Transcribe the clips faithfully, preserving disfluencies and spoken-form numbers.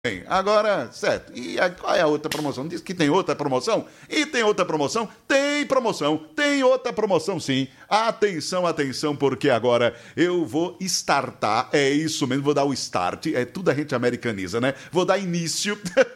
Bem, agora, certo. E a, qual é a outra promoção? Diz que tem outra promoção? E tem outra promoção? Tem promoção. Tem outra promoção, sim. Atenção, atenção, porque agora eu vou startar. É isso mesmo, vou dar o start. É tudo a gente americaniza, né? Vou dar início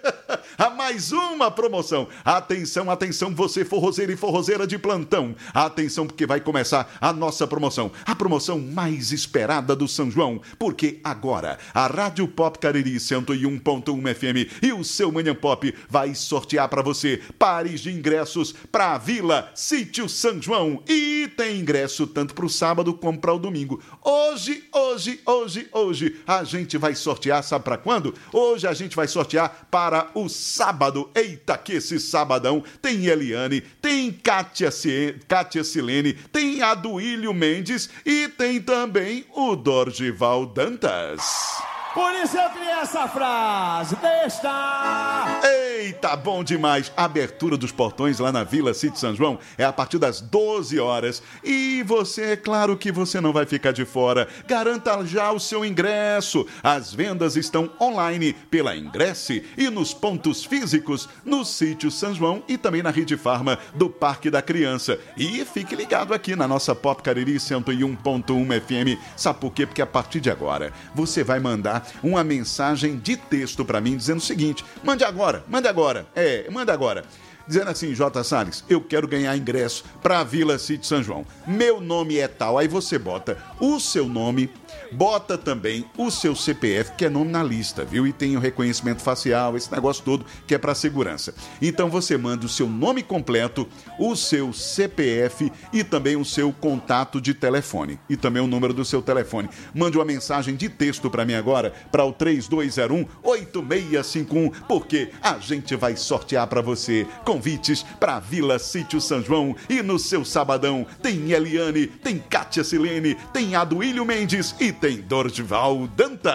a mais uma promoção. Atenção, atenção, você forrozeiro e forrozeira de plantão. Atenção, porque vai começar a nossa promoção. A promoção mais esperada do São João. Porque agora a Rádio Pop Cariri cento e um ponto um F M e o seu Manhã Pop vai sortear para você pares de ingressos para a Vila Sítio São João. E tem ingresso tanto para o sábado como para o domingo. Hoje, hoje, hoje, hoje, a gente vai sortear, sabe para quando? Hoje a gente vai sortear para o sábado. Eita, que esse sabadão tem Eliane, tem Kátia, C... Kátia Silene, tem Aduílio Mendes e tem também o Dorgival Dantas. Por isso eu criei essa frase, deixa! Eita, bom demais! A abertura dos portões lá na Vila Sítio São João é a partir das doze horas. E você, é claro que você não vai ficar de fora. Garanta já o seu ingresso. As vendas estão online pela Ingresse e nos pontos físicos no Sítio São João e também na Rede Farma do Parque da Criança. E fique ligado aqui na nossa Pop Cariri cento e um ponto um F M. Sabe por quê? Porque a partir de agora você vai mandar uma mensagem de texto para mim dizendo o seguinte: mande agora, mande agora, é, manda agora. Dizendo assim, J. Salles, eu quero ganhar ingresso para a Vila Sítio São João. Meu nome é tal. Aí você bota o seu nome, bota também o seu C P F, que é nome na lista, viu? E tem o reconhecimento facial, esse negócio todo que é para segurança. Então você manda o seu nome completo, o seu C P F e também o seu contato de telefone. E também o número do seu telefone. Mande uma mensagem de texto para mim agora, para o três dois zero um, oito seis cinco um, porque a gente vai sortear para você convites para a Vila Sítio São João. E no seu sabadão tem Eliane, tem Kátia Silene, tem Aduílio Mendes e tem Dorgival Dantas.